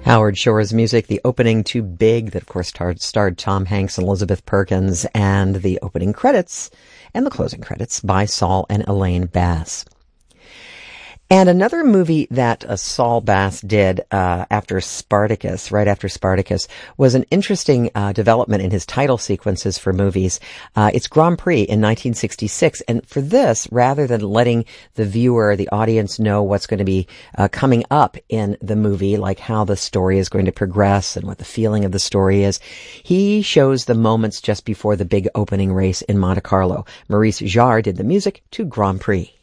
Howard Shore's music, the opening to Big, that of course starred Tom Hanks and Elizabeth Perkins, and the opening credits and the closing credits by Saul and Elaine Bass. And another movie that Saul Bass did right after Spartacus, was an interesting development in his title sequences for movies. It's Grand Prix in 1966, and for this, rather than letting the viewer, the audience, know what's going to be coming up in the movie, like how the story is going to progress and what the feeling of the story is, he shows the moments just before the big opening race in Monte Carlo. Maurice Jarre did the music to Grand Prix.